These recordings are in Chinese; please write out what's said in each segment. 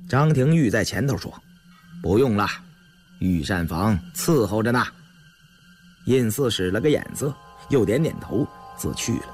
张廷玉在前头说：“不用了，御膳房伺候着呢。”印寺使了个眼色，又点点头，自去了。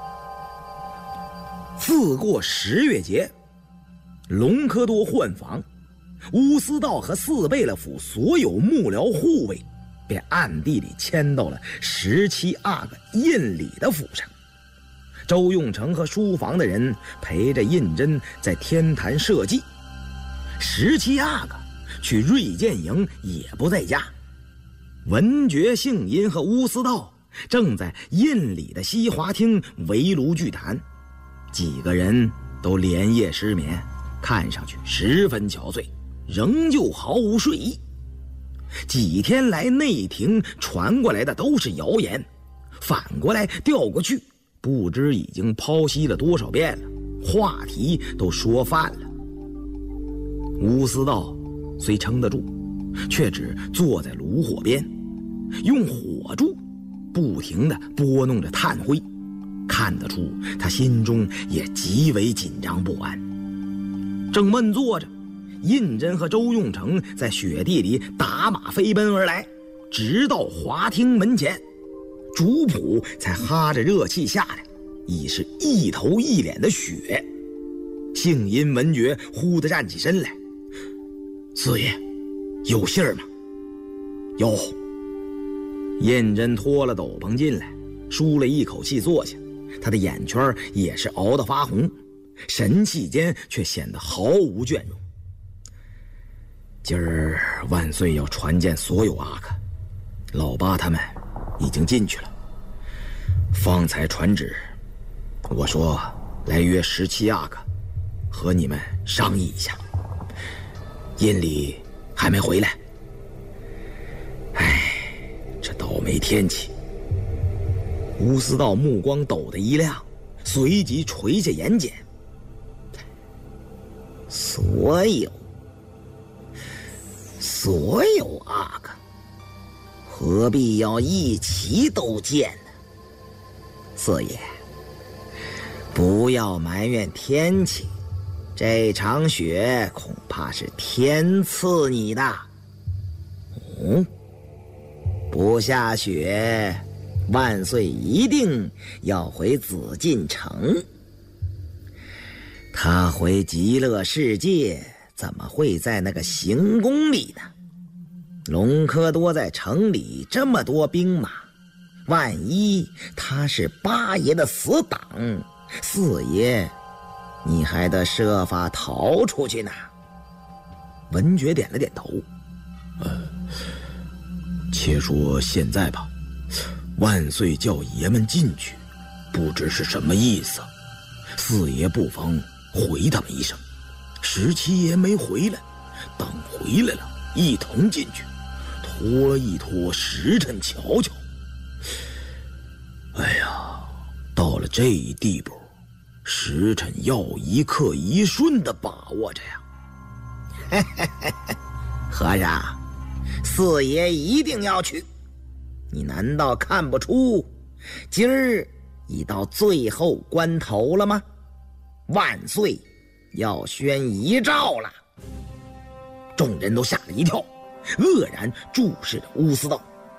自过10月节，隆科多换房，乌思道和四贝勒府所有幕僚护卫便暗地里迁到了17阿哥印里的府上。周用成和书房的人陪着胤禛在天坛社稷。17阿哥去锐剑营也不在家。文觉、姓殷和乌思道正在印里的西华厅围炉聚谈，几个人都连夜失眠，看上去十分憔悴，仍旧毫无睡意。几天来内廷传过来的都是谣言，反过来调过去，不知已经剖析了多少遍了，话题都说泛了。乌思道虽撑得住，却只坐在炉火边，用火柱不停地拨弄着炭灰，看得出他心中也极为紧张不安。正闷坐着，胤禛和周用成在雪地里打马飞奔而来，直到华厅门前，主仆才哈着热气下来，已是一头一脸的血。姓殷闻觉忽地站起身来：“四爷，有信儿吗？”“有。”胤禛脱了斗篷进来，舒了一口气坐下，他的眼圈也是熬得发红，神气间却显得毫无倦容。“今儿万岁要传见所有阿哥，老八他们已经进去了。方才传旨，我说来约17阿哥，和你们商议一下。印里还没回来。唉，这倒霉天气。”乌思道目光陡的一亮，随即垂下眼睑。“所有阿哥，何必要一起都见呢？四爷，不要埋怨天气，这场雪恐怕是天赐你的。”“哦，不下雪，万岁一定要回紫禁城。他回极乐世界，怎么会在那个行宫里呢？隆科多在城里这么多兵马，万一他是八爷的死党，四爷你还得设法逃出去呢。”文觉点了点头。且说现在吧，万岁叫爷们进去，不知是什么意思。四爷不妨回他们一声，17爷没回来，等回来了一同进去，拖一拖时辰瞧瞧。哎呀，到了这一地步，时辰要一刻一瞬地把握着呀。和尚，四爷一定要去，你难道看不出今儿已到最后关头了吗？万岁要宣遗诏了。众人都吓了一跳，愕然注视着乌思道。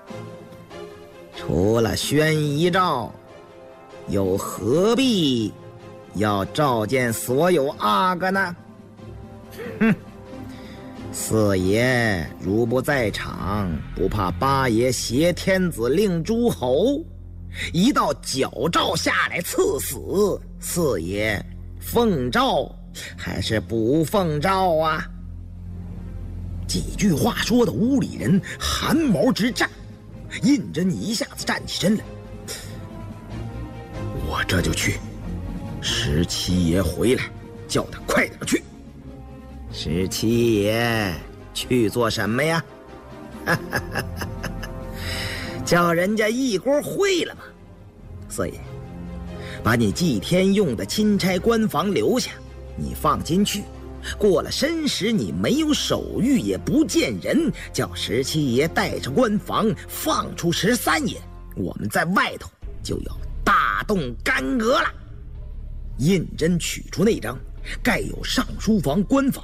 除了宣遗诏，又何必要召见所有阿哥呢？哼，四爷如不在场，不怕八爷挟天子令诸侯，一道矫诏下来赐死，四爷奉诏还是不奉诏啊？几句话说的屋里人汗毛直炸，胤禛一下子站起身来：“我这就去，17爷回来，叫他快点去。”17爷去做什么呀？叫人家一锅烩了吗？四爷，把你祭天用的钦差官房留下，你放心去。过了申时，你没有手谕，也不见人，叫17爷带着官房放出13爷，我们在外头就要大动干戈了。胤禛取出那张盖有上书房官房